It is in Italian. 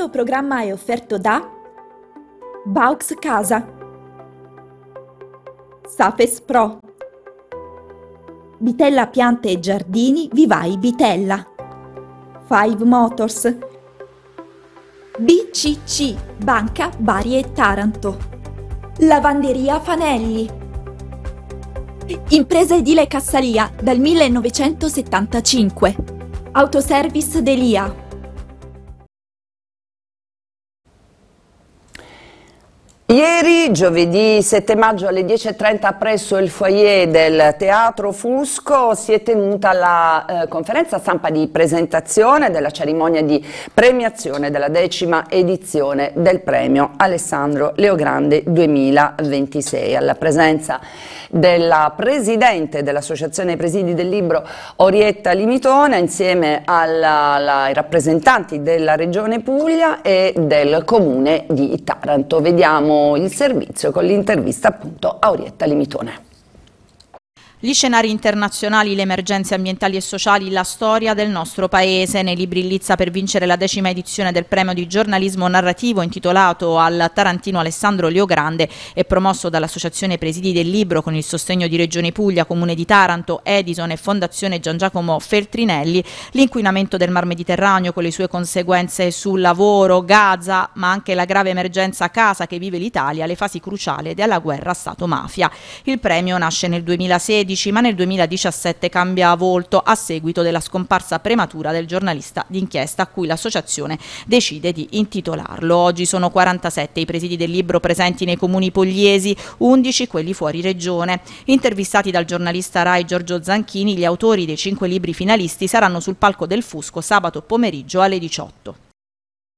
Questo programma è offerto da Baux Casa, Safes Pro, Bitella Piante e Giardini Vivai Bitella, Five Motors, BCC Banca Bari e Taranto, Lavanderia Fanelli, Impresa Edile Cassalia dal 1975, Autoservice Delia. Ieri, giovedì 7 maggio alle 10:30 presso il foyer del Teatro Fusco si è tenuta la conferenza stampa di presentazione della cerimonia di premiazione della 10ª edizione del premio Alessandro Leogrande 2026, alla presenza della Presidente dell'Associazione Presidi del Libro Orietta Limitona insieme ai rappresentanti della Regione Puglia e del Comune di Taranto. Vediamo il servizio con l'intervista appunto a Orietta Limitone. Gli scenari internazionali, le emergenze ambientali e sociali, la storia del nostro paese. Nei libri Lizza per vincere la 10ª edizione del premio di giornalismo narrativo intitolato al tarantino Alessandro Leogrande e promosso dall'Associazione Presidi del Libro con il sostegno di Regione Puglia, Comune di Taranto, Edison e Fondazione Gian Giacomo Feltrinelli, l'inquinamento del Mar Mediterraneo con le sue conseguenze sul lavoro, Gaza, ma anche la grave emergenza casa che vive l'Italia, le fasi cruciali della guerra Stato-mafia. Il premio nasce nel 2016 ma nel 2017 cambia volto a seguito della scomparsa prematura del giornalista d'inchiesta a cui l'associazione decide di intitolarlo. Oggi sono 47 i presidi del libro presenti nei comuni pugliesi, 11 quelli fuori regione. Intervistati dal giornalista Rai Giorgio Zanchini, gli autori dei 5 libri finalisti saranno sul palco del Fusco sabato pomeriggio alle 18.